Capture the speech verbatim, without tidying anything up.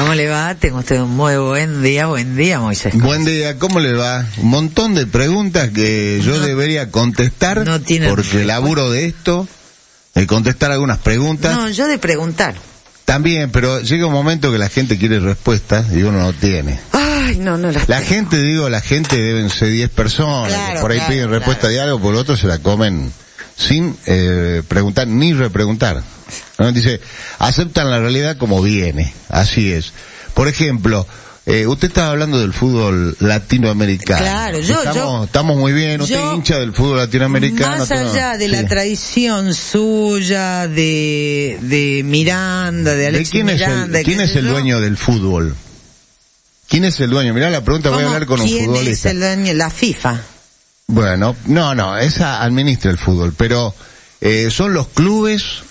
¿Cómo le va? Tengo usted un muy buen día, buen día, Moisés. Buen día, ¿cómo le va? Un montón de preguntas que yo no, debería contestar, no tiene porque laburo de esto, de contestar algunas preguntas. No, yo de preguntar. También, pero llega un momento que la gente quiere respuestas y uno no tiene. Ay, no, no las La tengo. gente, digo, la gente deben ser diez personas, Claro, que por ahí claro, piden claro. respuesta de algo, por lo otro se la comen sin eh, preguntar ni repreguntar. ¿No? Dice, aceptan la realidad como viene, así es. Por ejemplo, eh, usted estaba hablando del fútbol latinoamericano. Claro, yo... Estamos, yo, estamos muy bien, usted yo, hincha del fútbol latinoamericano. Más allá todo, de sí. la tradición suya, de de Miranda, de Alexis ¿De quién Miranda... es el, ¿quién es el yo? dueño del fútbol? ¿Quién es el dueño? Mirá la pregunta, voy a hablar con un ¿Quién futbolista. es el dueño? La FIFA. Bueno, no, no, esa administra el fútbol, pero eh, son los clubes